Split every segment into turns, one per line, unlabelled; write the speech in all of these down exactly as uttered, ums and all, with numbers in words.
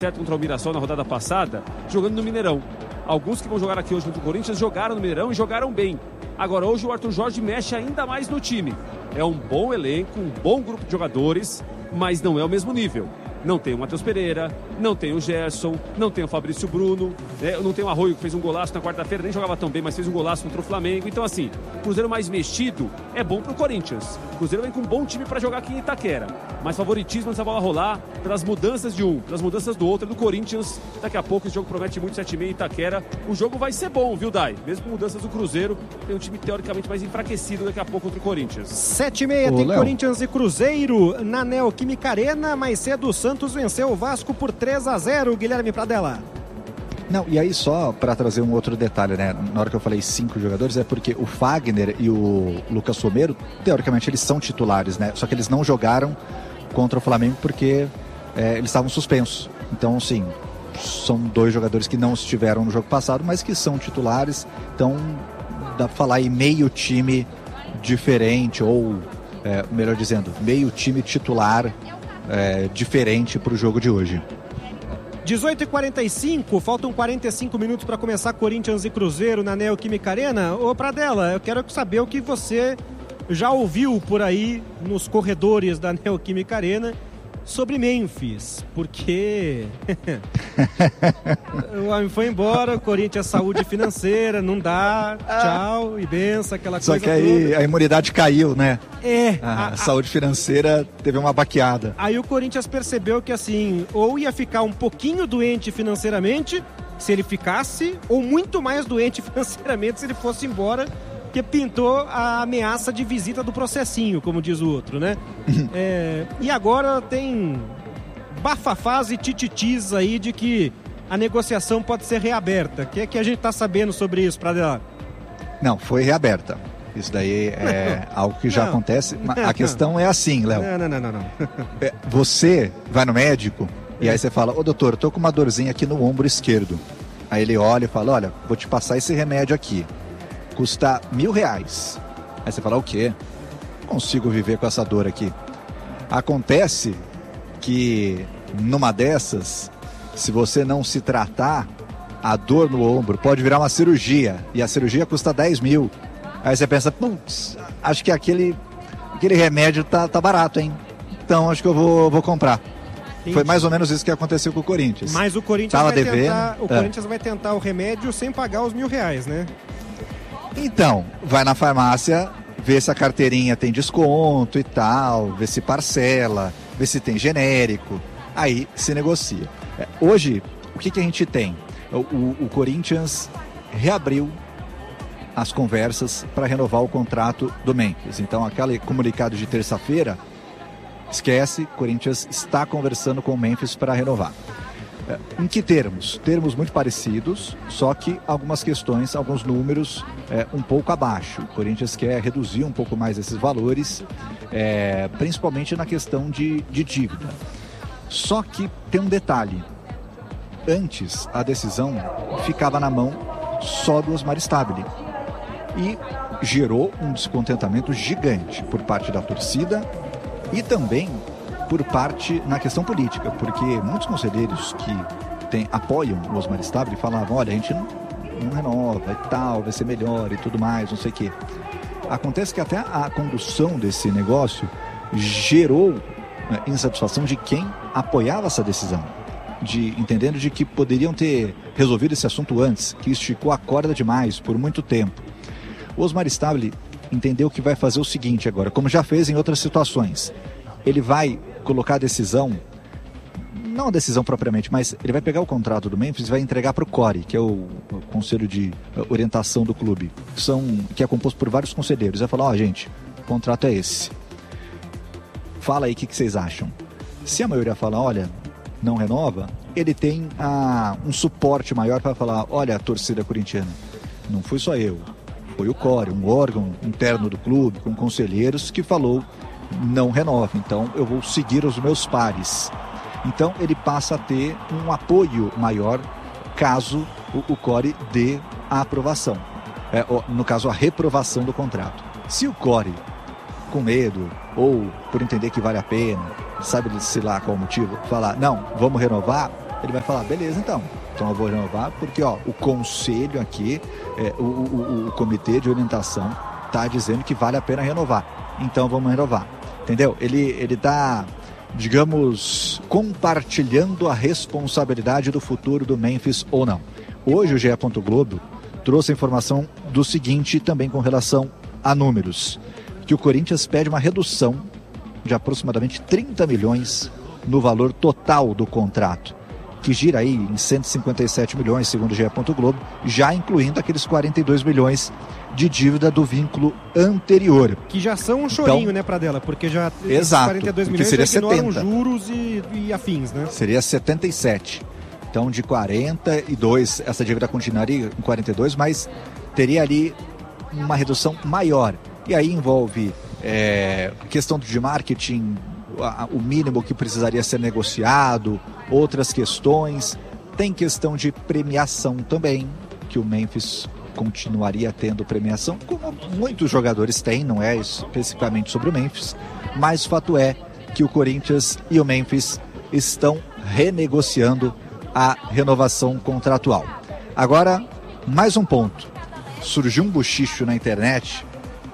certo contra o Mirassol na rodada passada, jogando no Mineirão. Alguns que vão jogar aqui hoje contra o Corinthians jogaram no Mineirão e jogaram bem. Agora hoje o Arthur Jorge mexe ainda mais no time. É um bom elenco, um bom grupo de jogadores, mas não é o mesmo nível. Não tem o Matheus Pereira, não tem o Gerson, não tem o Fabrício Bruno, né? Não tem o Arroio, que fez um golaço na quarta-feira, nem jogava tão bem, mas fez um golaço contra o Flamengo. Então assim, o Cruzeiro mais mexido é bom pro Corinthians. O Cruzeiro vem com um bom time para jogar aqui em Itaquera, mas favoritismo nessa bola rolar pelas mudanças de um, pelas mudanças do outro, do Corinthians. Daqui a pouco esse jogo promete muito, sete e meia em Itaquera. O jogo vai ser bom, viu, Dai? Mesmo com mudanças do Cruzeiro, tem um time teoricamente mais enfraquecido daqui a pouco contra o Corinthians.
sete e meia tem Léo. Corinthians e Cruzeiro na Neoquímica Arena. Mais cedo o Santos venceu o Vasco por três a zero, Guilherme Pradella.
Não, e aí só para trazer um outro detalhe, né? Na hora que eu falei cinco jogadores, é porque o Fagner e o Lucas Romero, teoricamente eles são titulares, né? Só que eles não jogaram contra o Flamengo porque é, eles estavam suspensos. Então, sim, são dois jogadores que não estiveram no jogo passado, mas que são titulares. Então, dá pra falar aí meio time diferente, ou, é, melhor dizendo, meio time titular É, diferente para o jogo de hoje.
dezoito e quarenta e cinco, faltam quarenta e cinco minutos para começar Corinthians e Cruzeiro na Neoquímica Arena. Ô Pradella, eu quero saber o que você já ouviu por aí nos corredores da Neoquímica Arena sobre Memphis, porque o homem foi embora, o Corinthians saúde financeira, não dá, tchau e benção, aquela
Só
coisa
que aí
toda.
A imunidade caiu, né?
É.
A,
a,
a saúde financeira teve uma baqueada.
Aí o Corinthians percebeu que assim, ou ia ficar um pouquinho doente financeiramente, se ele ficasse, ou muito mais doente financeiramente se ele fosse embora, que pintou a ameaça de visita do processinho, como diz o outro, né? é, e agora tem bafafás e tititis aí de que a negociação pode ser reaberta. O que é que a gente tá sabendo sobre isso, Pradella?
Não, foi reaberta. Isso daí é não, algo que já não, acontece. Não, a questão é assim, Léo.
Não, não, não, não. não.
É, você vai no médico é. e aí você fala, ô doutor, eu tô com uma dorzinha aqui no ombro esquerdo. Aí ele olha e fala, olha, vou te passar esse remédio aqui. Custa mil reais. Aí você fala, o quê? Consigo viver com essa dor aqui. Acontece que numa dessas, se você não se tratar, a dor no ombro pode virar uma cirurgia. E a cirurgia custa dez mil. Aí você pensa, putz, acho que aquele, aquele remédio tá, tá barato, hein? Então acho que eu vou, vou comprar. Entendi. Foi mais ou menos isso que aconteceu com o Corinthians.
Mas o Corinthians,
Tava
vai,
devendo,
tentar, o
é.
Corinthians vai tentar o remédio sem pagar os mil reais, né?
Então, vai na farmácia, vê se a carteirinha tem desconto e tal, vê se parcela, vê se tem genérico, aí se negocia. É, hoje, o que, que a gente tem? O, o, o Corinthians reabriu as conversas para renovar o contrato do Memphis. Então, aquele comunicado de terça-feira, esquece, o Corinthians está conversando com o Memphis para renovar. Em que termos? Termos muito parecidos, só que algumas questões, alguns números é, um pouco abaixo. O Corinthians quer reduzir um pouco mais esses valores, é, principalmente na questão de, de dívida. Só que tem um detalhe. Antes, a decisão ficava na mão só do Osmar Stabile. E gerou um descontentamento gigante por parte da torcida e também por parte na questão política, porque muitos conselheiros que tem, apoiam o Osmar Stabile falavam, olha, a gente não, não renova e tal, vai ser melhor e tudo mais, não sei o quê. Acontece que até a condução desse negócio gerou, né, insatisfação de quem apoiava essa decisão, de, entendendo de que poderiam ter resolvido esse assunto antes, que esticou a corda demais por muito tempo. O Osmar Stabile entendeu que vai fazer o seguinte agora, como já fez em outras situações. Ele vai colocar a decisão, não a decisão propriamente, mas ele vai pegar o contrato do Memphis e vai entregar para o C O R E, que é o, o Conselho de Orientação do clube, que, são, que é composto por vários conselheiros. Vai falar, ó, oh, gente, o contrato é esse. Fala aí o que, que vocês acham. Se a maioria falar, olha, não renova, ele tem ah, um suporte maior para falar, olha, a torcida corintiana, não fui só eu, foi o C O R E, um órgão interno do clube, com conselheiros, que falou, não renova, então eu vou seguir os meus pares. Então ele passa a ter um apoio maior caso o, o C O R E dê a aprovação, é, no caso a reprovação do contrato. Se o C O R E, com medo ou por entender que vale a pena, sabe-se lá qual o motivo, falar, não, vamos renovar, ele vai falar, beleza então, então eu vou renovar, porque ó, o conselho aqui, é, o, o, o comitê de orientação tá dizendo que vale a pena renovar, então vamos renovar, entendeu? Ele, ele tá, digamos, compartilhando a responsabilidade do futuro do Memphis ou não. Hoje o G E. Globo trouxe a informação do seguinte, também com relação a números, que o Corinthians pede uma redução de aproximadamente trinta milhões no valor total do contrato, que gira aí em cento e cinquenta e sete milhões, segundo o G E. Globo, já incluindo aqueles quarenta e dois milhões de dívida do vínculo anterior.
Que já são um chorinho, então, né, Pradella? Porque já
exato,
quarenta e dois milhões
seria
já ignoram
setenta.
Juros e, e afins, né?
Seria setenta e sete. Então, de quarenta e dois, essa dívida continuaria em quarenta e dois, mas teria ali uma redução maior. E aí envolve é, questão de marketing, a, o mínimo que precisaria ser negociado, outras questões. Tem questão de premiação também, que o Memphis continuaria tendo premiação, como muitos jogadores têm, não é especificamente sobre o Memphis, mas o fato é que o Corinthians e o Memphis estão renegociando a renovação contratual. Agora, mais um ponto. Surgiu um bochicho na internet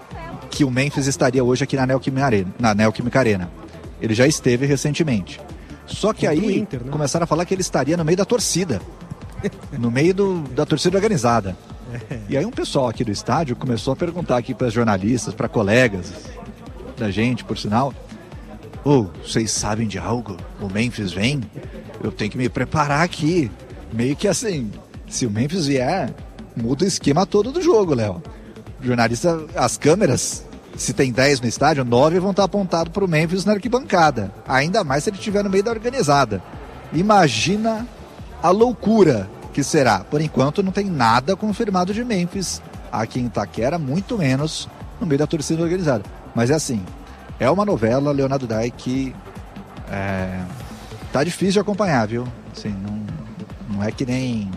que o Memphis estaria hoje aqui na Neoquímica Arena, na Neoquímica Arena. Ele já esteve recentemente. Só que aí Inter, né? Começaram a falar que ele estaria no meio da torcida. No meio do, da torcida organizada. E aí um pessoal aqui do estádio começou a perguntar aqui para jornalistas, para colegas da gente, por sinal, ô, oh, vocês sabem de algo? O Memphis vem? Eu tenho que me preparar aqui. Meio que assim, se o Memphis vier, muda o esquema todo do jogo, Léo. Jornalista, as câmeras, se tem dez no estádio, nove vão estar apontados para o Memphis na arquibancada. Ainda mais se ele estiver no meio da organizada. Imagina a loucura que será. Por enquanto não tem nada confirmado de Memphis aqui em Itaquera, muito menos no meio da torcida organizada. Mas é assim, é uma novela, Leonardo Dai, que é, tá difícil de acompanhar, viu? Assim, não, não é que nem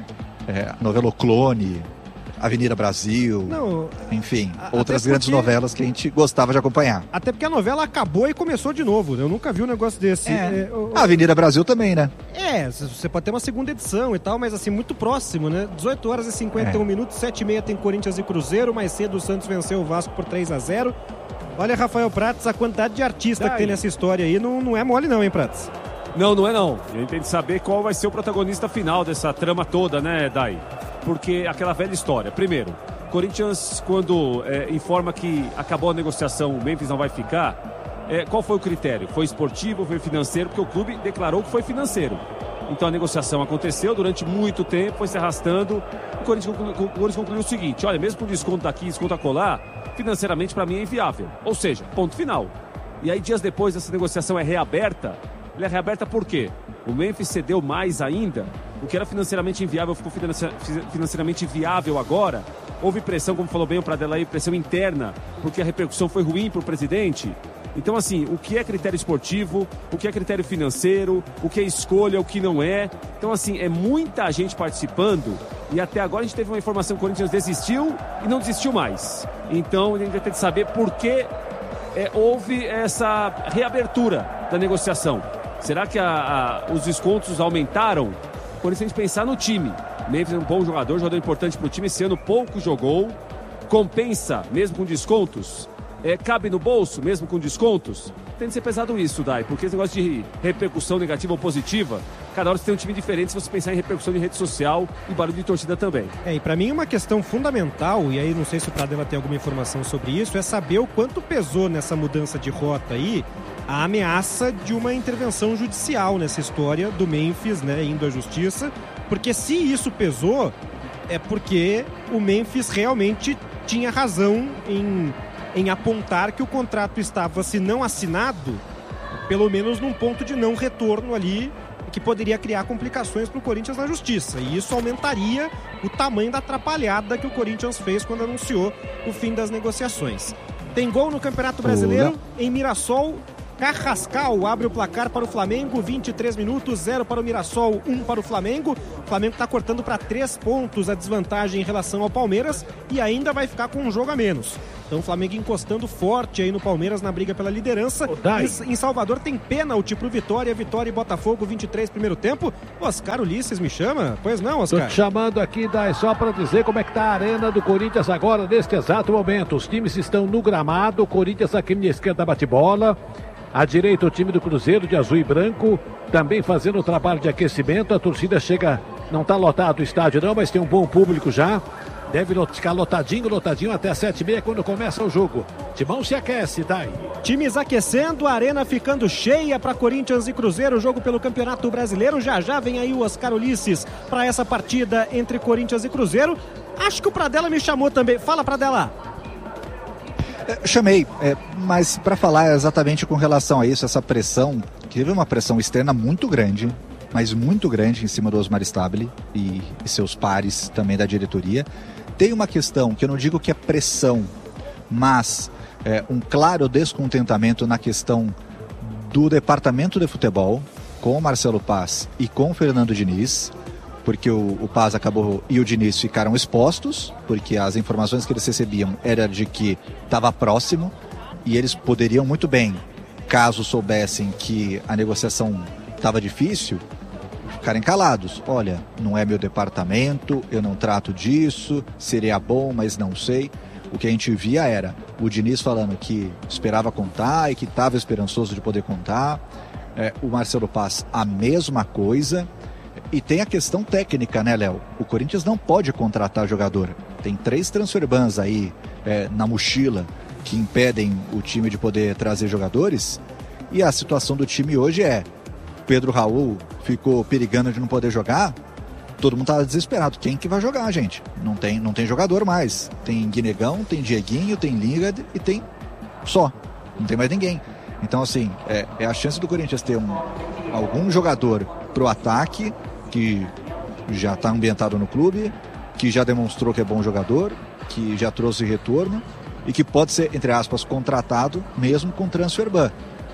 é, novela O Clone, Avenida Brasil, não, enfim, outras grandes porque... novelas que a gente gostava de acompanhar.
Até porque a novela acabou e começou de novo. Eu nunca vi um negócio desse.
É. É, o... A Avenida Brasil também, né?
É, você pode ter uma segunda edição e tal, mas assim, muito próximo, né? dezoito horas e cinquenta e um é. minutos, sete e meia tem Corinthians e Cruzeiro. Mais cedo o Santos venceu o Vasco por três a zero. Olha, Rafael Prats, a quantidade de artista Dai. que tem nessa história aí não, não é mole não, hein, Prats?
Não, não é não. A gente tem que saber qual vai ser o protagonista final dessa trama toda, né, Dai? Porque aquela velha história. Primeiro, Corinthians, quando é, informa que acabou a negociação, o Memphis não vai ficar, é, qual foi o critério? Foi esportivo, foi financeiro? Porque o clube declarou que foi financeiro. Então a negociação aconteceu durante muito tempo, foi se arrastando. O Corinthians, o Corinthians concluiu o seguinte, olha, mesmo com desconto daqui, desconto acolá, financeiramente para mim é inviável. Ou seja, ponto final. E aí dias depois essa negociação é reaberta. Ela é reaberta por quê? O Memphis cedeu mais ainda. O que era financeiramente inviável ficou financeiramente viável agora. Houve pressão, como falou bem o Pradella aí, pressão interna, porque a repercussão foi ruim para o presidente. Então, assim, o que é critério esportivo, o que é critério financeiro, o que é escolha, o que não é. Então, assim, é muita gente participando e até agora a gente teve uma informação que o Corinthians desistiu e não desistiu mais. Então, a gente vai ter que saber por que é, houve essa reabertura da negociação. Será que a, a, os descontos aumentaram? Quando a gente pensar no time, Memphis é um bom jogador, jogador importante para o time, esse ano pouco jogou, compensa mesmo com descontos, é, cabe no bolso mesmo com descontos. Tem que ser pesado isso, Dai, porque esse negócio de repercussão negativa ou positiva, cada hora você tem um time diferente se você pensar em repercussão de rede social e barulho de torcida também.
É, e para mim uma questão fundamental, e aí não sei se o Pradella tem alguma informação sobre isso, é saber o quanto pesou nessa mudança de rota aí a ameaça de uma intervenção judicial nessa história do Memphis, né, indo à justiça, porque se isso pesou, é porque o Memphis realmente tinha razão em, em apontar que o contrato estava, se não assinado, pelo menos num ponto de não retorno ali, que poderia criar complicações para o Corinthians na justiça, e isso aumentaria o tamanho da atrapalhada que o Corinthians fez quando anunciou o fim das negociações. Tem gol no Campeonato Brasileiro, em Mirassol. Carrascal abre o placar para o Flamengo, vinte e três minutos, zero para o Mirassol, um para o Flamengo. O Flamengo está cortando para três pontos a desvantagem em relação ao Palmeiras e ainda vai ficar com um jogo a menos. Então o Flamengo encostando forte aí no Palmeiras na briga pela liderança. Em, em Salvador tem pênalti pro Vitória, Vitória e Botafogo, vinte e três primeiro tempo. Oscar Ulisses me chama? Pois não, Oscar?
Tô te chamando aqui, Dai, só para dizer como é que tá a arena do Corinthians agora, neste exato momento. Os times estão no gramado, o Corinthians aqui na esquerda bate bola. À direita o time do Cruzeiro de azul e branco, também fazendo o trabalho de aquecimento. A torcida chega, não está lotado o estádio não, mas tem um bom público já. Deve ficar lotadinho, lotadinho até sete e meia quando começa o jogo. Timão se aquece, Dai.
Times aquecendo, a arena ficando cheia para Corinthians e Cruzeiro, jogo pelo Campeonato Brasileiro. Já já vem aí o Oscar Ulisses para essa partida entre Corinthians e Cruzeiro. Acho que o Pradella me chamou também. Fala, Pradella.
É, chamei, é, mas para falar exatamente com relação a isso, essa pressão, que teve uma pressão externa muito grande, mas muito grande em cima do Osmar Stabile e, e seus pares também da diretoria. Tem uma questão que eu não digo que é pressão, mas é, um claro descontentamento na questão do departamento de futebol com o Marcelo Paz e com o Fernando Diniz, porque o, o Paz acabou e o Diniz ficaram expostos, porque as informações que eles recebiam eram de que estava próximo e eles poderiam muito bem, caso soubessem que a negociação estava difícil, ficarem calados. Olha, não é meu departamento, eu não trato disso, seria bom, mas não sei. O que a gente via era o Diniz falando que esperava contar e que estava esperançoso de poder contar. É, o Marcelo Paz, a mesma coisa. E tem a questão técnica, né, Léo? O Corinthians não pode contratar jogador. Tem três transfer bans aí é, na mochila que impedem o time de poder trazer jogadores. E a situação do time hoje é: Pedro Raul ficou perigando de não poder jogar, todo mundo estava desesperado. Quem que vai jogar, gente? Não tem, não tem jogador mais. Tem Guinegão, tem Dieguinho, tem Lingard e tem só. Não tem mais ninguém. Então, assim, é, é a chance do Corinthians ter um, algum jogador pro ataque, que já está ambientado no clube, que já demonstrou que é bom jogador, que já trouxe retorno e que pode ser, entre aspas, contratado mesmo com transfer ban,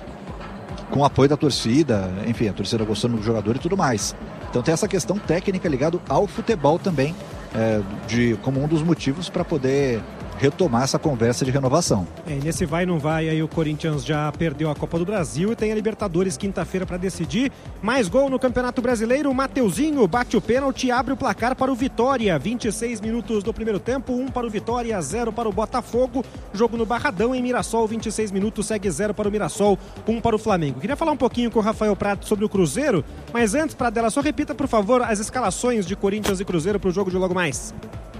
com apoio da torcida, enfim, a torcida gostando do jogador e tudo mais. Então tem essa questão técnica ligada ao futebol também, é, de, como um dos motivos para poder retomar essa conversa de renovação.
É, nesse vai não vai, aí o Corinthians já perdeu a Copa do Brasil e tem a Libertadores quinta-feira para decidir. Mais gol no Campeonato Brasileiro, o Mateuzinho bate o pênalti e abre o placar para o Vitória. vinte e seis minutos do primeiro tempo, um para o Vitória, zero para o Botafogo. Jogo no Barradão, em Mirassol, vinte e seis minutos, segue zero para o Mirassol, um para o Flamengo. Queria falar um pouquinho com o Rafael Prato sobre o Cruzeiro, mas antes, Pradella, só repita, por favor, as escalações de Corinthians e Cruzeiro para o jogo de logo mais.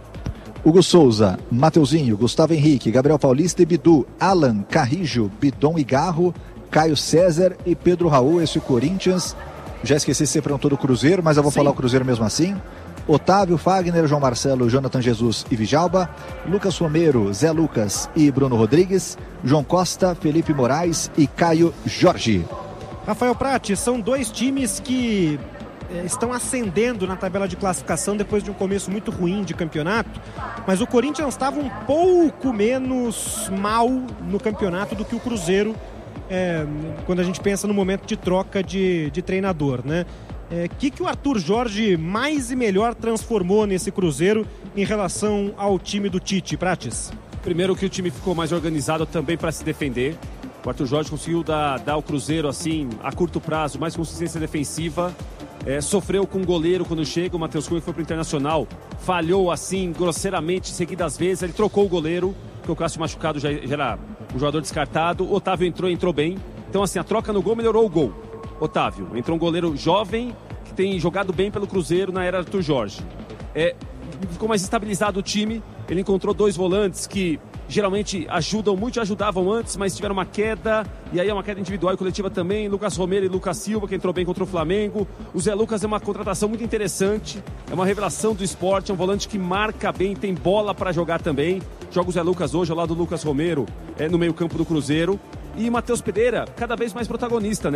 Hugo Souza, Mateuzinho, Gustavo Henrique, Gabriel Paulista e Bidu, Alan, Carrijo, Bidon e Garro, Caio César e Pedro Raul. Esse é o Corinthians. Já esqueci se você perguntou do Cruzeiro, mas eu vou Sim. falar o Cruzeiro mesmo assim. Otávio, Fagner, João Marcelo, Jonathan Jesus e Vijalba, Lucas Romero, Zé Lucas e Bruno Rodrigues, João Costa, Felipe Moraes e Caio Jorge.
Rafael Prati, são dois times que estão ascendendo na tabela de classificação depois de um começo muito ruim de campeonato, mas o Corinthians estava um pouco menos mal no campeonato do que o Cruzeiro, é, quando a gente pensa no momento de troca de, de treinador, né? O é, que, que o Arthur Jorge mais e melhor transformou nesse Cruzeiro em relação ao time do Tite, Prates?
Primeiro que o time ficou mais organizado também para se defender. O Arthur Jorge conseguiu dar, dar ao Cruzeiro, assim, a curto prazo, mais consistência defensiva. É, sofreu com o goleiro quando chega, o Matheus Cunha, que foi para o Internacional, falhou assim grosseiramente seguidas vezes. Ele trocou o goleiro, porque o Cássio machucado já, já era um jogador descartado. O Otávio entrou, entrou bem. Então, assim, a troca no gol melhorou o gol. Otávio, entrou um goleiro jovem que tem jogado bem pelo Cruzeiro na era Arthur Jorge. É, ficou mais estabilizado o time. Ele encontrou dois volantes que geralmente ajudam muito, ajudavam antes, mas tiveram uma queda, e aí é uma queda individual e coletiva também. Lucas Romero e Lucas Silva, que entrou bem contra o Flamengo. O Zé Lucas é uma contratação muito interessante, é uma revelação do esporte, é um volante que marca bem, tem bola para jogar também. Joga o Zé Lucas hoje ao lado do Lucas Romero, é, no meio campo do Cruzeiro. E o Matheus Pereira, cada vez mais protagonista, né?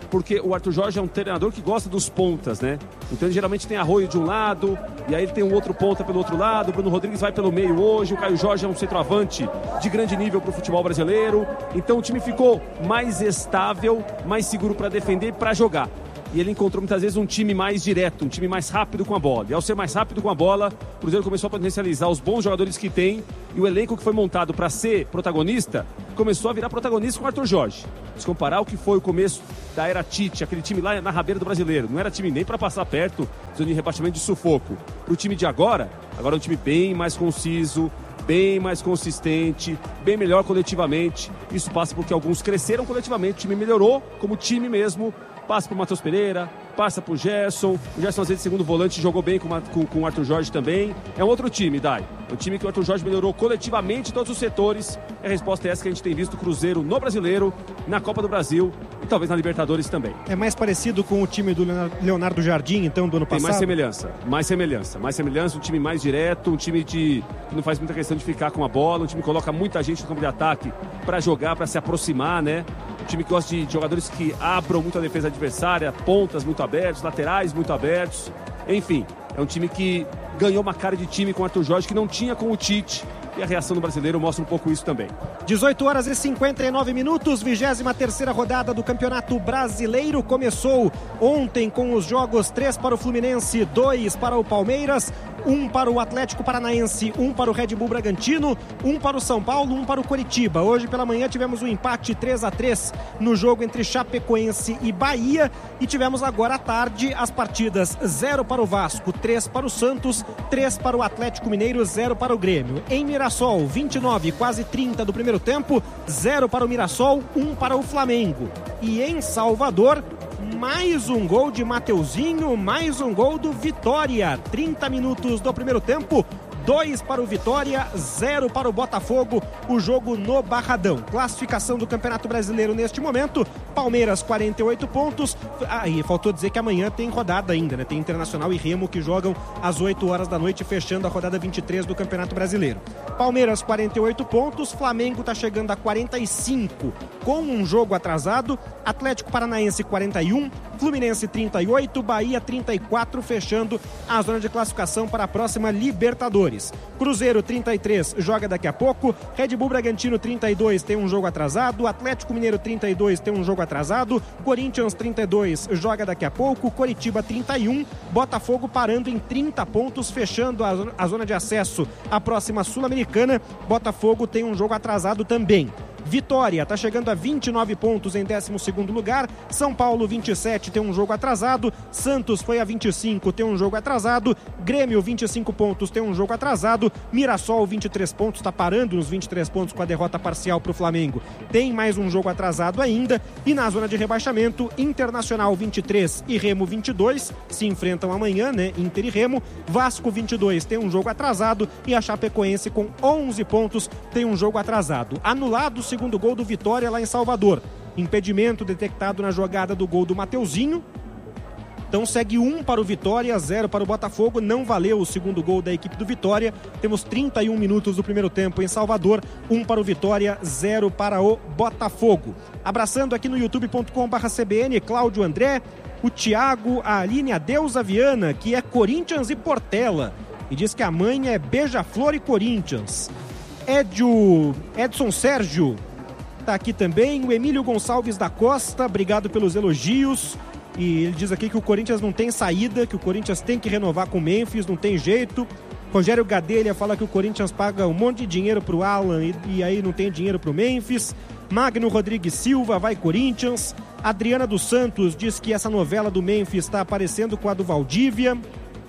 porque o Arthur Jorge é um treinador que gosta dos pontas, né? Então ele geralmente tem Arroio de um lado, e aí ele tem um outro ponta pelo outro lado, o Bruno Rodrigues vai pelo meio hoje, o Caio Jorge é um centroavante de grande nível para o futebol brasileiro. Então o time ficou mais estável, mais seguro para defender e para jogar. E ele encontrou muitas vezes um time mais direto, um time mais rápido com a bola. E ao ser mais rápido com a bola, o Cruzeiro começou a potencializar os bons jogadores que tem, e o elenco que foi montado para ser protagonista começou a virar protagonista com o Arthur Jorge. Se comparar o que foi o começo da era Tite, aquele time lá na rabeira do Brasileiro, não era time nem para passar perto de rebaixamento de sufoco. Para o time de agora, agora é um time bem mais conciso, bem mais consistente, bem melhor coletivamente. Isso passa porque alguns cresceram coletivamente, o time melhorou como time mesmo. Passa por Matheus Pereira, passa por Gerson. O Gerson, às vezes, segundo volante, jogou bem com, com, com o Arthur Jorge também. É um outro time, Dai. É um time que o Arthur Jorge melhorou coletivamente em todos os setores. E a resposta é essa que a gente tem visto o Cruzeiro no Brasileiro, na Copa do Brasil e talvez na Libertadores também.
É mais parecido com o time do Leonardo Jardim, então, do ano passado?
Tem mais semelhança, mais semelhança. Mais semelhança, um time mais direto, um time de, que não faz muita questão de ficar com a bola, um time que coloca muita gente no campo de ataque para jogar, para se aproximar, né? Um time que gosta de jogadores que abram muito a defesa adversária, pontas muito abertos, laterais muito abertos. Enfim, é um time que ganhou uma cara de time com o Arthur Jorge que não tinha com o Tite. E a reação do brasileiro mostra um pouco isso também.
dezoito horas e cinquenta e nove minutos, vigésima terceira rodada do Campeonato Brasileiro começou ontem com os jogos três para o Fluminense, dois para o Palmeiras, um para o Atlético Paranaense, um para o Red Bull Bragantino, um para o São Paulo, um para o Coritiba. Hoje pela manhã tivemos um empate três a três no jogo entre Chapecoense e Bahia, e tivemos agora à tarde as partidas zero para o Vasco, três para o Santos, três para o Atlético Mineiro, zero para o Grêmio. Em Mirassol, vinte e nove, quase trinta do primeiro tempo, zero para o Mirassol, um para o Flamengo. E em Salvador, mais um gol de Mateuzinho, mais um gol do Vitória. trinta minutos do primeiro tempo, dois para o Vitória, zero para o Botafogo, o jogo no Barradão. Classificação do Campeonato Brasileiro neste momento, Palmeiras quarenta e oito pontos. Ah, e faltou dizer que amanhã tem rodada ainda, né? Tem Internacional e Remo que jogam às oito horas da noite, fechando a rodada vinte e três do Campeonato Brasileiro. Palmeiras quarenta e oito pontos, Flamengo está chegando a quarenta e cinco com um jogo atrasado, Atlético Paranaense quarenta e um, Fluminense trinta e oito, Bahia trinta e quatro, fechando a zona de classificação para a próxima Libertadores. Cruzeiro trinta e três, joga daqui a pouco, Red Bull Bragantino trinta e dois, tem um jogo atrasado, Atlético Mineiro trinta e dois, tem um jogo atrasado, Corinthians trinta e dois, joga daqui a pouco, Coritiba trinta e um, Botafogo parando em trinta pontos, fechando a zona, a zona de acesso à próxima Sul-Americana. Botafogo tem um jogo atrasado também. Vitória está chegando a vinte e nove pontos em décimo segundo lugar, São Paulo vinte e sete, tem um jogo atrasado, Santos foi a vinte e cinco, tem um jogo atrasado, Grêmio vinte e cinco pontos, tem um jogo atrasado, Mirassol vinte e três pontos, está parando nos vinte e três pontos com a derrota parcial para o Flamengo, tem mais um jogo atrasado ainda, e na zona de rebaixamento, Internacional vinte e três e Remo vinte e dois, se enfrentam amanhã, né, Inter e Remo, Vasco vinte e dois, tem um jogo atrasado, e a Chapecoense com onze pontos, tem um jogo atrasado. Anulado o segundo gol do Vitória lá em Salvador. Impedimento detectado na jogada do gol do Mateuzinho. Então segue um para o Vitória, zero para o Botafogo. Não valeu o segundo gol da equipe do Vitória. Temos trinta e um minutos do primeiro tempo em Salvador. um para o Vitória, zero para o Botafogo. Abraçando aqui no youtube ponto com barra C B N, Cláudio André, o Thiago, a Aline, a Deusa Viana, que é Corinthians e Portela. E diz que a mãe é Beija-Flor e Corinthians. Edio, Edson Sérgio está aqui também, o Emílio Gonçalves da Costa, obrigado pelos elogios, e ele diz aqui que o Corinthians não tem saída, que o Corinthians tem que renovar com o Memphis, não tem jeito. Rogério Gadelha fala que o Corinthians paga um monte de dinheiro pro Alan e, e aí não tem dinheiro pro Memphis. Magno Rodrigues Silva, vai Corinthians. Adriana dos Santos diz que essa novela do Memphis está aparecendo com a do Valdívia.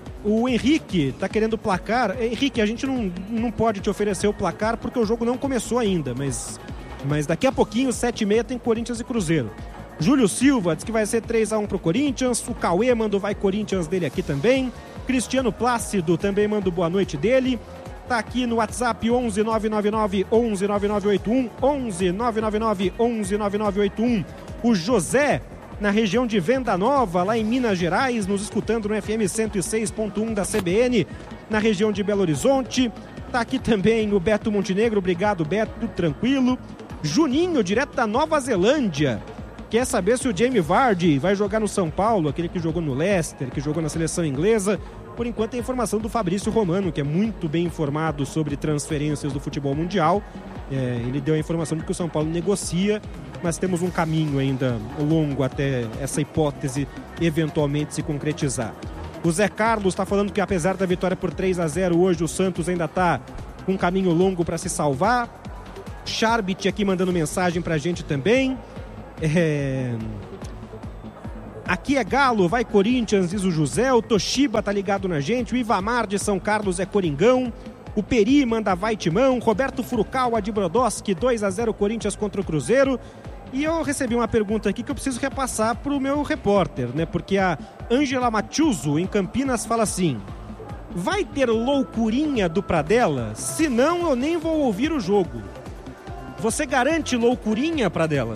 O Henrique tá querendo placar. Henrique, a gente não, não pode te oferecer o placar porque o jogo não começou ainda, mas, mas daqui a pouquinho, sete e meia, tem Corinthians e Cruzeiro. Júlio Silva diz que vai ser três a um pro Corinthians. O Cauê manda o vai Corinthians dele aqui também. Cristiano Plácido também manda o boa noite dele. Tá aqui no WhatsApp onze nove nove nove onze nove nove oito um, onze nove nove nove onze nove nove oito um. O José, na região de Venda Nova, lá em Minas Gerais, nos escutando no F M cento e seis ponto um da C B N, na região de Belo Horizonte. Tá aqui também o Beto Montenegro, obrigado Beto, tranquilo. Juninho, direto da Nova Zelândia, quer saber se o Jamie Vardy vai jogar no São Paulo, aquele que jogou no Leicester, que jogou na seleção inglesa. Por enquanto, é a informação do Fabrício Romano, que é muito bem informado sobre transferências do futebol mundial. É, ele deu a informação de que o São Paulo negocia, mas temos um caminho ainda longo até essa hipótese eventualmente se concretizar. O Zé Carlos está falando que, apesar da vitória por três a zero hoje, o Santos ainda está com um caminho longo para se salvar. Charbit aqui mandando mensagem para a gente também. É... Aqui é Galo, vai Corinthians, diz o José. O Toshiba tá ligado na gente. O Ivamar de São Carlos é Coringão. O Peri manda vai Timão. Roberto Furukawa de Brodowski, dois a zero Corinthians contra o Cruzeiro. E eu recebi uma pergunta aqui que eu preciso repassar pro meu repórter, né? Porque a Ângela Matiuso, em Campinas, fala assim: vai ter loucurinha do Pradella? Se não, eu nem vou ouvir o jogo. Você garante loucurinha, Pradella?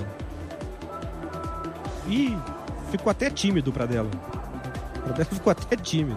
Ih, ficou até tímido o Pradella. O Pradella ficou até tímido.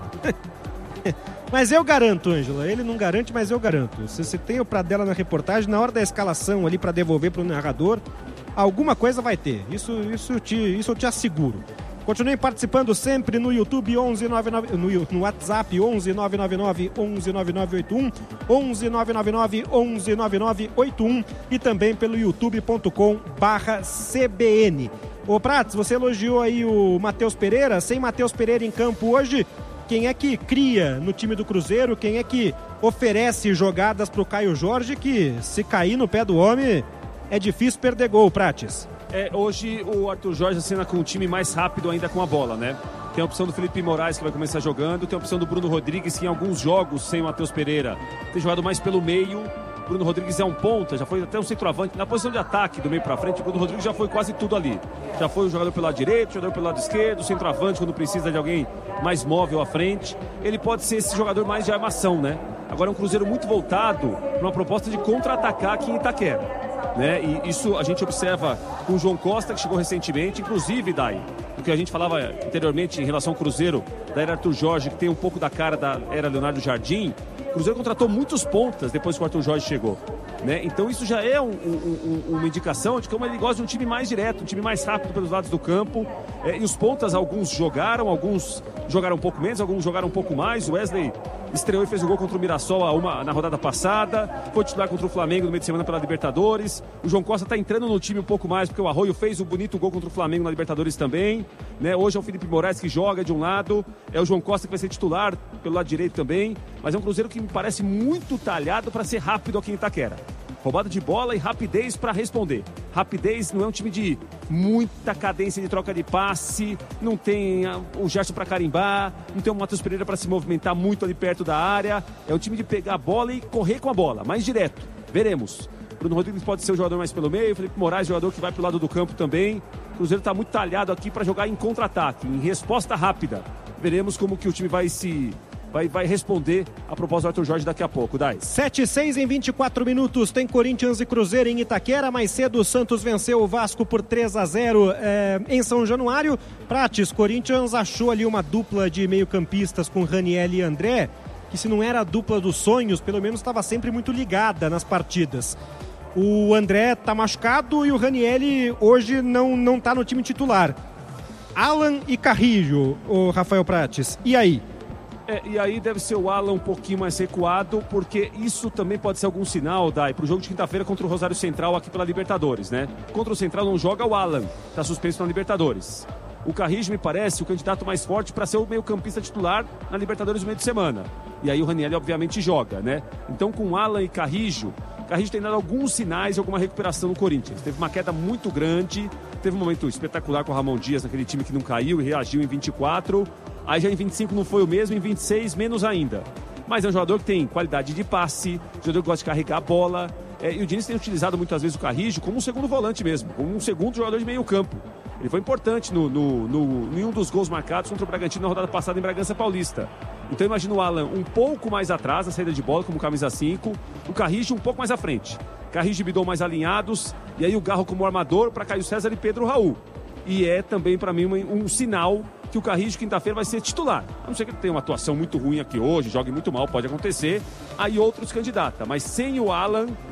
Mas eu garanto, Ângela. Ele não garante, mas eu garanto. Se você tem o Pradella na reportagem, na hora da escalação ali para devolver para o narrador, alguma coisa vai ter. Isso, isso, eu te, isso eu te asseguro. Continuem participando sempre no YouTube onze nove nove, no, no WhatsApp onze nove nove nove onze nove nove oito um, onze nove nove nove onze nove nove oito um e também pelo youtube ponto com barra C B N. Ô Prates, você elogiou aí o Matheus Pereira. Sem Matheus Pereira em campo hoje, quem é que cria no time do Cruzeiro? Quem é que oferece jogadas pro Caio Jorge, que se cair no pé do homem é difícil perder gol, Prates?
É, hoje o Arthur Jorge assina com um time mais rápido ainda com a bola, né? Tem a opção do Felipe Moraes, que vai começar jogando. Tem a opção do Bruno Rodrigues, que em alguns jogos sem o Matheus Pereira tem jogado mais pelo meio. Bruno Rodrigues é um ponta, já foi até um centroavante. Na posição de ataque, do meio pra frente, o Bruno Rodrigues já foi quase tudo ali. Já foi o jogador pelo lado direito, jogador pelo lado esquerdo, centroavante quando precisa de alguém mais móvel à frente. Ele pode ser esse jogador mais de armação, né? Agora é um Cruzeiro muito voltado para uma proposta de contra-atacar aqui em Itaquera. Né? E isso a gente observa com o João Costa, que chegou recentemente, inclusive, Dai, o que a gente falava anteriormente em relação ao Cruzeiro, da era Arthur Jorge, que tem um pouco da cara da era Leonardo Jardim. O Cruzeiro contratou muitos pontas depois que o Arthur Jorge chegou, né? Então isso já é um, um, um, uma indicação de como ele gosta de um time mais direto, um time mais rápido pelos lados do campo. É, e os pontas, alguns jogaram, alguns jogaram um pouco menos, alguns jogaram um pouco mais. O Wesley estreou e fez o gol contra o Mirassol a uma, na rodada passada, foi titular contra o Flamengo no meio de semana pela Libertadores. O João Costa está entrando no time um pouco mais, porque o Arroio fez um bonito gol contra o Flamengo na Libertadores também, né? Hoje é o Felipe Moraes que joga de um lado, é o João Costa que vai ser titular pelo lado direito também, mas é um Cruzeiro que me parece muito talhado para ser rápido aqui em Itaquera. Roubada de bola e rapidez para responder. Rapidez, não é um time de muita cadência de troca de passe, não tem o Gerson para carimbar, não tem o Matheus Pereira para se movimentar muito ali perto da área. É um time de pegar a bola e correr com a bola, mais direto. Veremos. Bruno Rodrigues pode ser o jogador mais pelo meio, Felipe Moraes, jogador que vai pro lado do campo também. O Cruzeiro está muito talhado aqui para jogar em contra-ataque, em resposta rápida. Veremos como que o time vai se... Vai, vai responder a proposta do Arthur Jorge daqui a pouco, Dai.
sete e seis em vinte e quatro minutos, tem Corinthians e Cruzeiro em Itaquera. Mais cedo o Santos venceu o Vasco por três a zero é, em São Januário. Prates, Corinthians achou ali uma dupla de meio-campistas com Raniel e André, que se não era a dupla dos sonhos, pelo menos estava sempre muito ligada nas partidas. O André tá machucado e o Raniel hoje não, não tá no time titular. Alan e Carrillo, o Rafael Prates, e aí?
É, e aí deve ser o Alan um pouquinho mais recuado, porque isso também pode ser algum sinal, Dai, pro jogo de quinta-feira contra o Rosário Central aqui pela Libertadores, né? Contra o Central não joga o Alan, tá suspenso na Libertadores. O Carrillo me parece o candidato mais forte para ser o meio-campista titular na Libertadores no meio de semana. E aí o Raniel obviamente joga, né? Então com Alan e Carrillo, Carrillo tem dado alguns sinais de alguma recuperação no Corinthians. Teve uma queda muito grande, teve um momento espetacular com o Ramon Dias, naquele time que não caiu e reagiu em vinte e quatro. Aí já em vinte e cinco não foi o mesmo, em vinte e seis menos ainda. Mas é um jogador que tem qualidade de passe, jogador que gosta de carregar a bola. É, e o Diniz tem utilizado muitas vezes o Carrillo como um segundo volante mesmo, como um segundo jogador de meio campo. Ele foi importante no, no, no, em um dos gols marcados contra o Bragantino na rodada passada em Bragança Paulista. Então imagina o Alan um pouco mais atrás na saída de bola, como camisa cinco, o Carrillo um pouco mais à frente. Carrillo e Bidon mais alinhados, e aí o Garro como armador para Caio César e Pedro Raul. E é também para mim um, um sinal que o Carrillo quinta-feira vai ser titular. A não ser que ele tenha uma atuação muito ruim aqui hoje, jogue muito mal, pode acontecer. Aí outros candidatos, mas sem o Alan,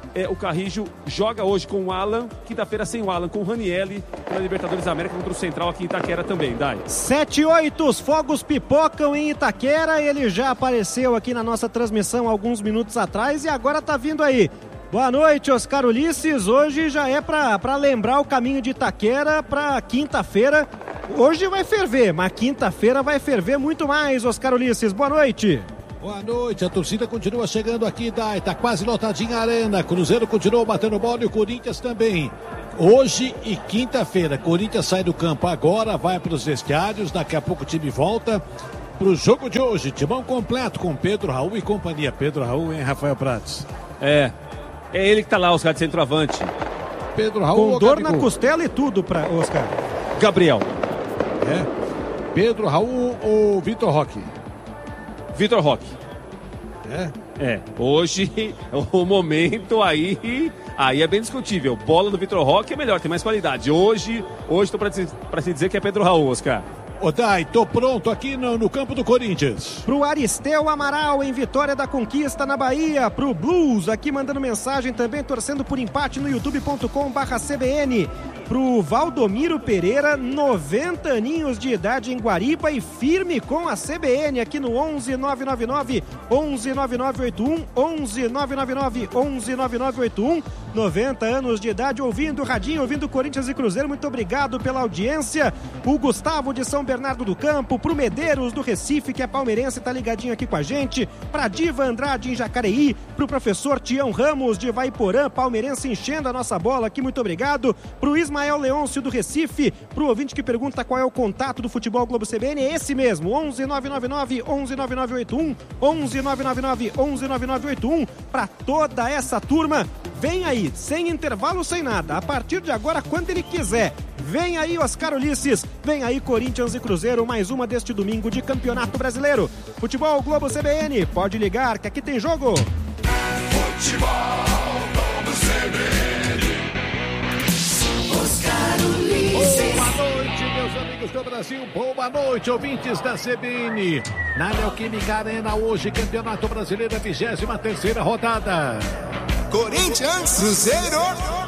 É, o Carrijo joga hoje com o Alan, quinta-feira sem o Alan, com o Ranielli, na Libertadores da América contra o Central aqui em Itaquera também, Dai.
sete e oito, os fogos pipocam em Itaquera, ele já apareceu aqui na nossa transmissão alguns minutos atrás e agora tá vindo aí. Boa noite, Oscar Ulisses, hoje já é pra, pra lembrar o caminho de Itaquera pra quinta-feira. Hoje vai ferver, mas quinta-feira vai ferver muito mais, Oscar Ulisses, boa noite.
Boa noite, a torcida continua chegando aqui, Dai, tá quase lotadinha a arena, Cruzeiro continua batendo bola e o Corinthians também. Hoje e quinta-feira, Corinthians sai do campo agora, vai para os vestiários, daqui a pouco o time volta pro jogo de hoje, timão completo com Pedro Raul e companhia. Pedro Raul, hein, Rafael Prates?
É, é ele que tá lá, Oscar, de centroavante.
Pedro Raul
com dor na costela e tudo pra Oscar.
Gabriel.
É, Pedro Raul ou Vitor Roque?
Vitor Roque.
É?
É, hoje o momento aí, aí é bem discutível. Bola do Vitor Roque é melhor, tem mais qualidade. Hoje, hoje tô pra, pra se dizer que é Pedro Raul, Oscar.
Ô Dai, tô pronto aqui no, no campo do Corinthians.
Pro Aristeu Amaral em Vitória da Conquista na Bahia. Pro Blues aqui mandando mensagem também, torcendo por empate no youtube ponto com barra C B N. Pro Valdomiro Pereira, noventa aninhos de idade em Guariba e firme com a C B N aqui no onze nove nove nove, onze nove nove oito um, onze nove nove nove, onze nove nove oito um. noventa anos de idade ouvindo o radinho, ouvindo Corinthians e Cruzeiro. Muito obrigado pela audiência. O Gustavo de São Bernardo do Campo, pro Medeiros do Recife, que é palmeirense, tá ligadinho aqui com a gente. Pra Diva Andrade em Jacareí, pro professor Tião Ramos de Vaiporã, palmeirense enchendo a nossa bola aqui, muito obrigado. Pro Ismael Leôncio do Recife, pro ouvinte que pergunta qual é o contato do Futebol Globo C B N, é esse mesmo, onze nove nove nove, onze nove nove oito um, onze nove nove nove, onze nove nove oito um. Pra toda essa turma, vem aí, sem intervalo, sem nada, a partir de agora, quando ele quiser. Vem aí, Oscar Ulisses, vem aí, Corinthians e Cruzeiro, mais uma deste domingo de Campeonato Brasileiro. Futebol Globo C B N, pode ligar que aqui tem jogo.
Futebol Globo C B N. Oscar Ulisses.
Boa noite, meus amigos do Brasil, boa noite, ouvintes da C B N. Na Neoquímica Arena, hoje, Campeonato Brasileiro, vigésima terceira rodada.
Corinthians, Cruzeiro.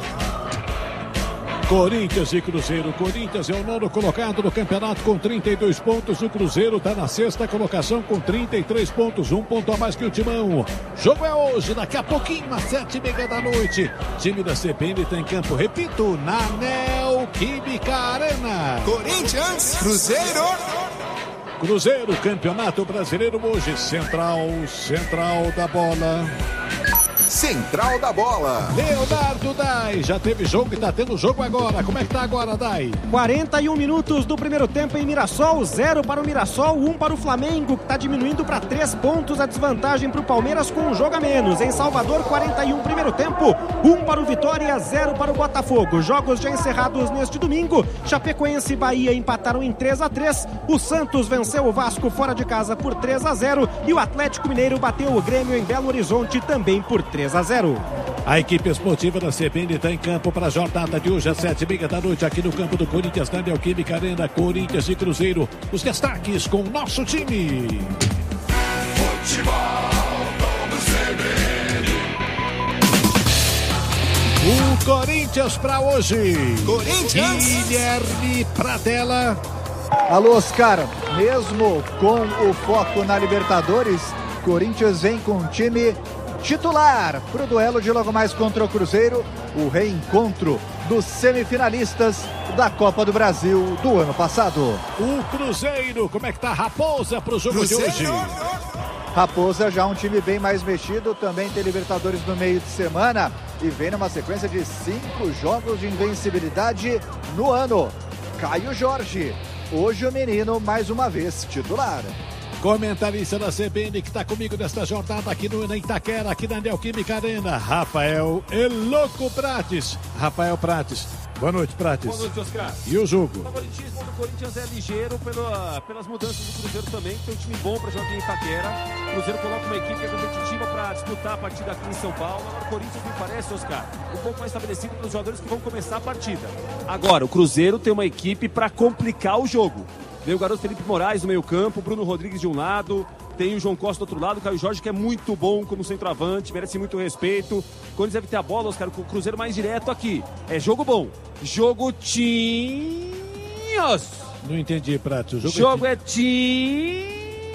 Corinthians e Cruzeiro. Corinthians é o nono colocado no campeonato com trinta e dois pontos. O Cruzeiro está na sexta colocação com trinta e três pontos, um ponto a mais que o Timão. Jogo é hoje, daqui a pouquinho, às sete e meia da noite. Time da C B N está em campo, repito, na Neoquímica Arena.
Corinthians, Cruzeiro.
Cruzeiro, Campeonato Brasileiro hoje. Central, central da bola.
Central da bola.
Leonardo Dai, já teve jogo e tá tendo jogo agora. Como é que tá agora, Dai?
quarenta e um minutos do primeiro tempo em Mirassol, zero para o Mirassol, um para o Flamengo, que tá diminuindo para três pontos a desvantagem para o Palmeiras com um jogo a menos. Em Salvador, quarenta e um primeiro tempo, um para o Vitória, zero para o Botafogo. Jogos já encerrados neste domingo. Chapecoense e Bahia empataram em três a três. O Santos venceu o Vasco fora de casa por três a zero e o Atlético Mineiro bateu o Grêmio em Belo Horizonte também por três a zero.
A equipe esportiva da C B N está em campo para a jornada de hoje às sete e meia da noite aqui no campo do Corinthians, na Neoquímica Arena. Corinthians e Cruzeiro, os destaques com o nosso time.
Futebol Globo C B
N. O Corinthians para hoje.
Corinthians.
Guilherme Pradella.
Alô, Oscar, mesmo com o foco na Libertadores, Corinthians vem com um time titular para o duelo de logo mais contra o Cruzeiro, o reencontro dos semifinalistas da Copa do Brasil do ano passado.
O Cruzeiro, como é que tá Raposa para o jogo
Cruzeiro.
de hoje?
Raposa já um time bem mais mexido, também tem Libertadores no meio de semana e vem numa sequência de cinco jogos de invencibilidade no ano. Caio Jorge, hoje o menino mais uma vez titular.
Comentarista da C B N que está comigo nesta jornada aqui no Itaquera, aqui na Neoquímica Arena, Rafael Eloco Prates. Rafael Prates, boa noite, Prates.
Boa noite, Oscar.
E o jogo?
O favoritismo do Corinthians é ligeiro pela, pelas mudanças do Cruzeiro também, que tem um time bom para jogar aqui em Itaquera. O Cruzeiro coloca uma equipe competitiva para disputar a partida aqui em São Paulo. Agora o Corinthians me parece, Oscar, um pouco mais estabelecido pelos jogadores que vão começar a partida. Agora, o Cruzeiro tem uma equipe para complicar o jogo. Veio o garoto Felipe Moraes no meio campo, Bruno Rodrigues de um lado, tem o João Costa do outro lado, o Caio Jorge, que é muito bom como centroavante, merece muito respeito. O Corinthians deve ter a bola, Oscar, o Cruzeiro mais direto aqui. É jogo bom. Jogo tinhos.
Não entendi, Prato.
Jogo, jogo é tinhos.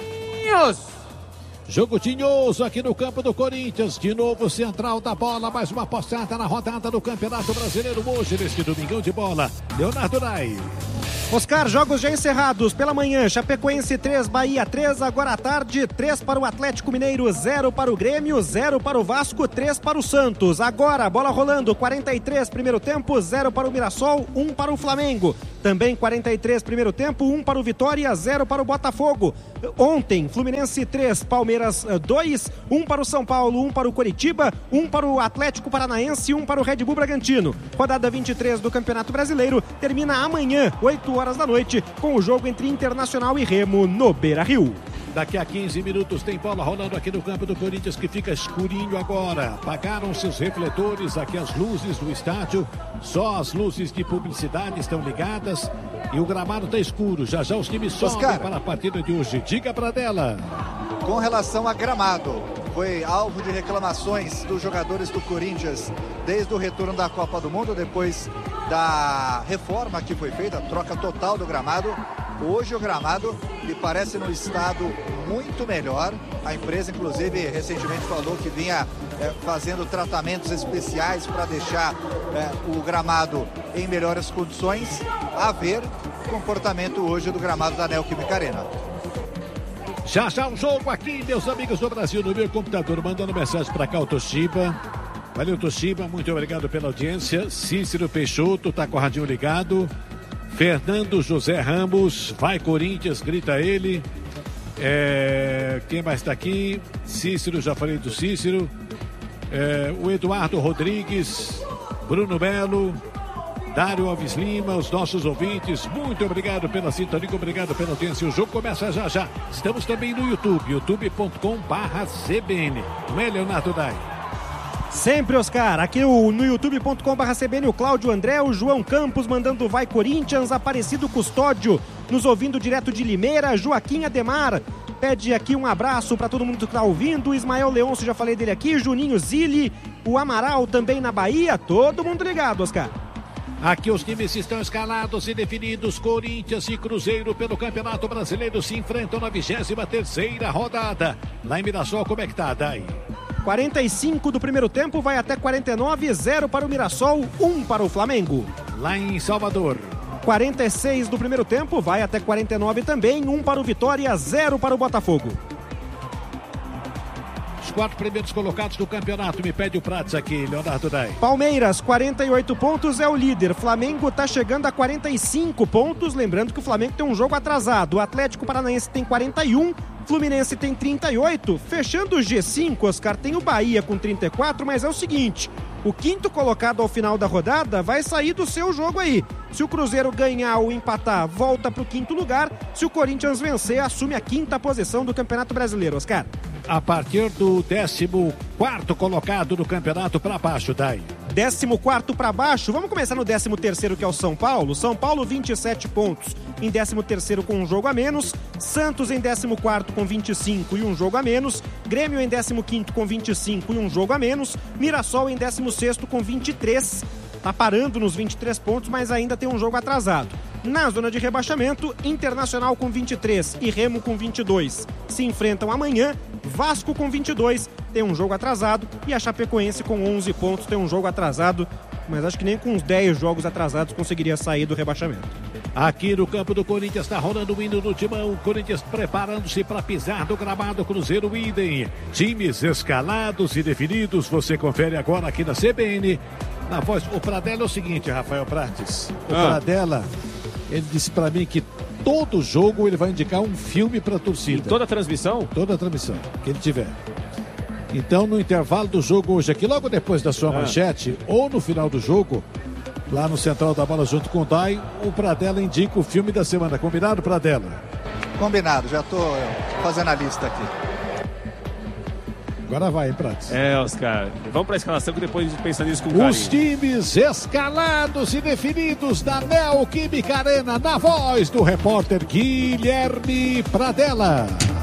Jogo tinhoso aqui no campo do Corinthians. De novo, central da bola. Mais uma postada na rodada do Campeonato Brasileiro hoje, neste domingão de bola. Leonardo Nai.
Oscar, jogos já encerrados pela manhã. Chapecoense três, Bahia três. Agora à tarde, três para o Atlético Mineiro, zero para o Grêmio, zero para o Vasco, três para o Santos. Agora, bola rolando, quarenta e três primeiro tempo, zero para o Mirassol, um para o Flamengo. Também quarenta e três primeiro tempo, um para o Vitória, zero para o Botafogo. Ontem, Fluminense três, Palmeiras dois, um para o São Paulo, um para o Coritiba, um para o Atlético Paranaense, um para o Red Bull Bragantino. Rodada vinte e três do Campeonato Brasileiro termina amanhã, oito horas da noite, com o jogo entre Internacional e Remo no Beira-Rio.
Daqui a quinze minutos tem bola rolando aqui no campo do Corinthians, que fica escurinho agora. Apagaram seus refletores, aqui as luzes do estádio, só as luzes de publicidade estão ligadas e o gramado está escuro. Já já os times sobem para a partida de hoje. Diga para dela.
Com relação a gramado, foi alvo de reclamações dos jogadores do Corinthians desde o retorno da Copa do Mundo, depois da reforma que foi feita, a troca total do gramado. Hoje o gramado me parece num estado muito melhor. A empresa, inclusive, recentemente falou que vinha é, fazendo tratamentos especiais para deixar é, o gramado em melhores condições. A ver o comportamento hoje do gramado da Neoquímica Arena.
Já já o jogo aqui, meus amigos do Brasil, no meu computador, mandando mensagem para cá o Toshiba. Valeu, Toshiba, muito obrigado pela audiência. Cícero Peixoto tá com o radinho ligado. Fernando José Ramos, vai Corinthians, grita ele. É, quem mais está aqui? Cícero, já falei do Cícero. É, o Eduardo Rodrigues, Bruno Melo, Dário Alves Lima, os nossos ouvintes, muito obrigado pela sintonia, obrigado pela audiência. O jogo começa já já. Estamos também no YouTube, youtube ponto com barra C B N. Não é, Leonardo Dai?
Sempre, Oscar. Aqui no youtube ponto com barra C B N, o Cláudio André, o João Campos mandando vai Corinthians, Aparecido Custódio nos ouvindo direto de Limeira, Joaquim Ademar pede aqui um abraço para todo mundo que está ouvindo, Ismael Leôncio, já falei dele aqui, Juninho Zilli, o Amaral também na Bahia, todo mundo ligado, Oscar.
Aqui os times estão escalados e definidos. Corinthians e Cruzeiro pelo Campeonato Brasileiro se enfrentam na vigésima terceira rodada. Lá em Mirassol, como é que tá, Dai?
quarenta e cinco do primeiro tempo, vai até quarenta e nove, zero para o Mirassol, um para o Flamengo.
Lá em Salvador.
quarenta e seis do primeiro tempo, vai até quarenta e nove também, um para o Vitória, zero para o Botafogo.
Os quatro primeiros colocados do campeonato, me pede o Prats aqui, Leonardo Dai.
Palmeiras, quarenta e oito pontos, é o líder. Flamengo está chegando a quarenta e cinco pontos, lembrando que o Flamengo tem um jogo atrasado. O Atlético Paranaense tem quarenta e um, Fluminense tem trinta e oito. Fechando o G cinco, Oscar, tem o Bahia com trinta e quatro, mas é o seguinte, o quinto colocado ao final da rodada vai sair do seu jogo aí. Se o Cruzeiro ganhar ou empatar, volta para o quinto lugar. Se o Corinthians vencer, assume a quinta posição do Campeonato Brasileiro, Oscar.
A partir do décimo quarto colocado do campeonato para baixo, Dai.
décimo quarto para baixo, vamos começar no décimo terceiro, que é o São Paulo. São Paulo, vinte e sete pontos, em décimo terceiro com um jogo a menos. Santos em décimo quarto com vinte e cinco e um jogo a menos. Grêmio em décimo quinto com vinte e cinco e um jogo a menos. Mirassol em décimo sexto com vinte e três. Tá parando nos vinte e três pontos, mas ainda tem um jogo atrasado. Na zona de rebaixamento, Internacional com vinte e três e Remo com vinte e dois se enfrentam amanhã. Vasco com vinte e dois tem um jogo atrasado e a Chapecoense com onze pontos tem um jogo atrasado, mas acho que nem com uns dez jogos atrasados conseguiria sair do rebaixamento.
Aqui no campo do Corinthians está rolando o hino do Timão. O Corinthians preparando-se para pisar do gramado. Cruzeiro idem. Times escalados e definidos. Você confere agora aqui na C B N. Na voz, o Pradella é o seguinte, Rafael Prates. O ah. Pradella, ele disse para mim que todo jogo ele vai indicar um filme para a torcida.
Em toda a transmissão?
Toda a transmissão, que ele tiver. Então, no intervalo do jogo hoje aqui, logo depois da sua ah. manchete, ou no final do jogo, lá no Central da Bola junto com o Dai, o Pradella indica o filme da semana. Combinado, Pradella?
Combinado, já estou fazendo a lista aqui.
Agora vai, hein, Prates?
É, Oscar. Vamos para a escalação que depois a gente pensa nisso com carinho.
Os times escalados e definidos da Neoquímica Arena, na voz do repórter Guilherme Pradella.